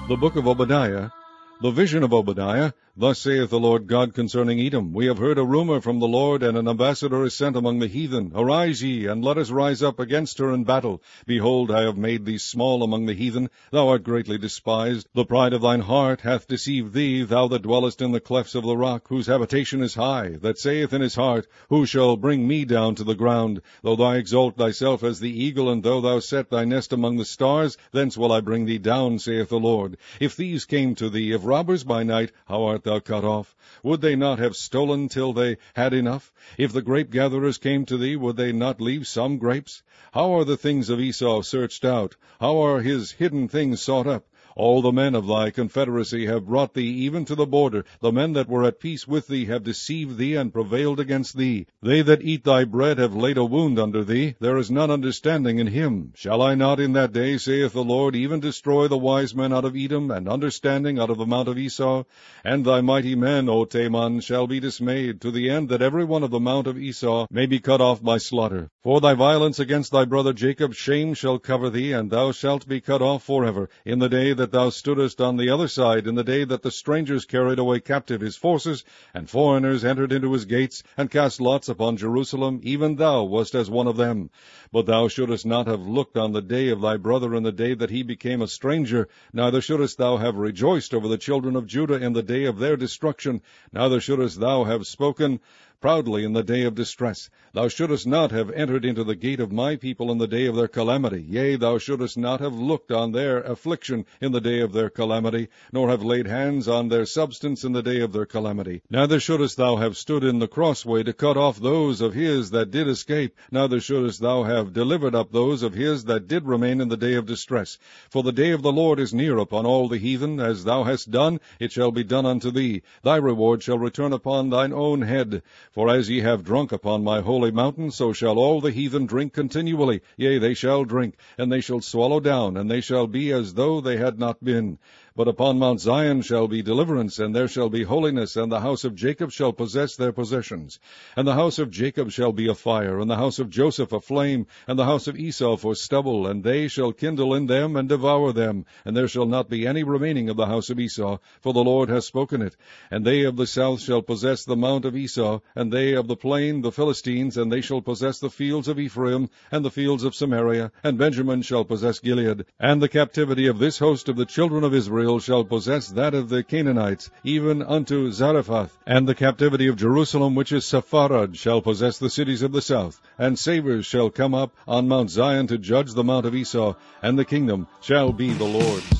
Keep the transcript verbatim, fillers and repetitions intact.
The book of Obadiah. The vision of Obadiah. Thus saith the Lord God concerning Edom, We have heard a rumor from the Lord, and an ambassador is sent among the heathen. Arise ye, and let us rise up against her in battle. Behold, I have made thee small among the heathen. Thou art greatly despised. The pride of thine heart hath deceived thee, thou that dwellest in the clefts of the rock, whose habitation is high, that saith in his heart, Who shall bring me down to the ground? Though thou exalt thyself as the eagle, and though thou set thy nest among the stars, thence will I bring thee down, saith the Lord. If thieves came to thee, if robbers by night, how art thou cut off? Would they not have stolen till they had enough? If the grape-gatherers came to thee, would they not leave some grapes? How are the things of Esau searched out? How are his hidden things sought up? All the men of thy confederacy have brought thee even to the border. The men that were at peace with thee have deceived thee and prevailed against thee. They that eat thy bread have laid a wound under thee. There is none understanding in him. Shall I not in that day, saith the Lord, even destroy the wise men out of Edom, and understanding out of the mount of Esau? And thy mighty men, O Teman, shall be dismayed, to the end that every one of the mount of Esau may be cut off by slaughter. For thy violence against thy brother Jacob, shame shall cover thee, and thou shalt be cut off forever, in the day that thou stoodest on the other side, in the day that the strangers carried away captive his forces, and foreigners entered into his gates, and cast lots upon Jerusalem, even thou wast as one of them. But thou shouldest not have looked on the day of thy brother in the day that he became a stranger, neither shouldest thou have rejoiced over the children of Judah in the day of their destruction, neither shouldest thou have spoken proudly in the day of distress. Thou shouldest not have entered into the gate of my people in the day of their calamity. Yea, thou shouldest not have looked on their affliction in the day of their calamity, nor have laid hands on their substance in the day of their calamity. Neither shouldest thou have stood in the crossway to cut off those of his that did escape, neither shouldest thou have delivered up those of his that did remain in the day of distress. For the day of the Lord is near upon all the heathen. As thou hast done, it shall be done unto thee. Thy reward shall return upon thine own head. For as ye have drunk upon my holy mountain, so shall all the heathen drink continually. Yea, they shall drink, and they shall swallow down, and they shall be as though they had not been. But upon Mount Zion shall be deliverance, and there shall be holiness, and the house of Jacob shall possess their possessions. And the house of Jacob shall be a fire, and the house of Joseph a flame, and the house of Esau for stubble, and they shall kindle in them and devour them. And there shall not be any remaining of the house of Esau, for the Lord hath spoken it. And they of the south shall possess the mount of Esau, and they of the plain the Philistines, and they shall possess the fields of Ephraim, and the fields of Samaria, and Benjamin shall possess Gilead. And the captivity of this host of the children of Israel shall possess that of the Canaanites, even unto Zarephath. And the captivity of Jerusalem, which is Sepharad, shall possess the cities of the south. And savers shall come up on Mount Zion to judge the mount of Esau, and the kingdom shall be the Lord's.